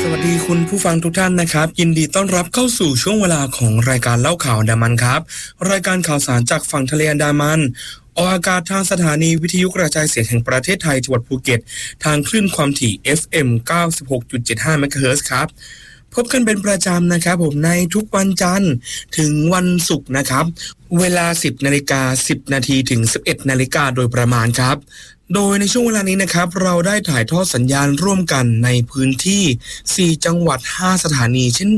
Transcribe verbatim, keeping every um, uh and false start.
วัสดีคุณผู้ฟังทุกท่านนะครับยินดีต้อนรับเข้าสู่ช่วงเวลาของรายการเล่าข่าวอันดามันครับรายการข่าวสารจากฝั่งทะเลอันดามันออกอากาศทางสถานีวิทยุกระจายเสียงแห่งประเทศไทยจังหวัดภูเก็ตทางคลื่นความถี่ เอฟ เอ็ม เก้าสิบหกจุดเจ็ดห้า เมกะเฮิรตซ์ครับพบกันเป็นประจำนะครับผมในทุกวันจันทร์ถึงวันศุกร์นะครับเวลา สิบนาฬิกาสิบนาทีถึง สิบเอ็ดนาฬิกาโดยประมาณครับโดยในช่วงเวลานี้นะครับเราได้ถ่ายทอดสัญญาณร่วมกันในพื้นที่สี่จังหวัดห้าสถานีเช่น